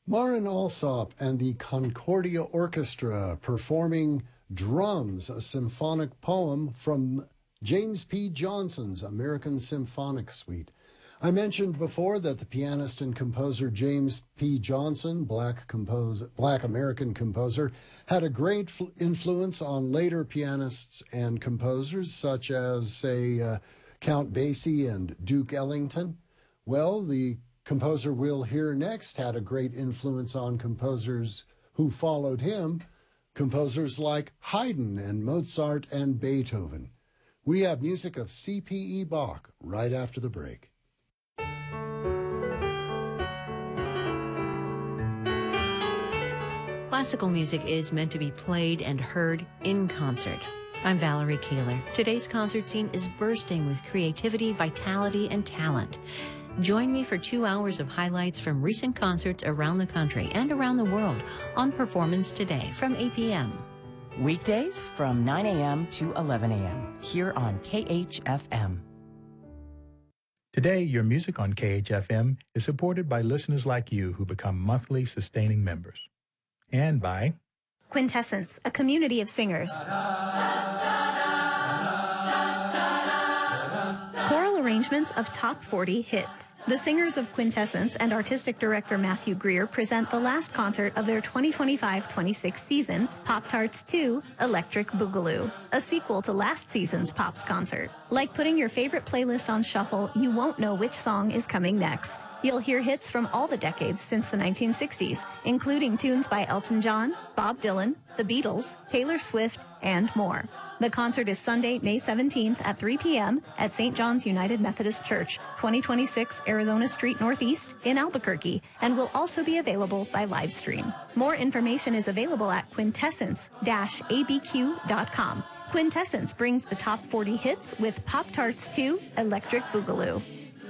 Maren Alsop and the Concordia Orchestra performing Drums, a symphonic poem from James P. Johnson's American Symphonic Suite. I mentioned before that the pianist and composer James P. Johnson, black American composer, had a great influence on later pianists and composers such as, say, Count Basie and Duke Ellington. Well, the composer we'll hear next had a great influence on composers who followed him, composers like Haydn and Mozart and Beethoven. We have music of C.P.E. Bach right after the break. Classical music is meant to be played and heard in concert. I'm Valerie Kaler. Today's concert scene is bursting with creativity, vitality, and talent. Join me for 2 hours of highlights from recent concerts around the country and around the world on Performance Today from 8 p.m. Weekdays from 9 a.m. to 11 a.m. here on KHFM. Today, your music on KHFM is supported by listeners like you who become monthly sustaining members. And by Quintessence, a community of singers. Choral arrangements of top 40 hits. The singers of Quintessence and artistic director Matthew Greer present the last concert of their 2025-26 season, Pop-Tarts 2, Electric Boogaloo, a sequel to last season's Pops concert. Like putting your favorite playlist on shuffle, you won't know which song is coming next. You'll hear hits from all the decades since the 1960s, including tunes by Elton John, Bob Dylan, The Beatles, Taylor Swift, and more. The concert is Sunday, May 17th at 3 p.m. at St. John's United Methodist Church, 2026 Arizona Street Northeast in Albuquerque, and will also be available by live stream. More information is available at quintessence-abq.com. Quintessence brings the top 40 hits with Pop-Tarts 2, Electric Boogaloo.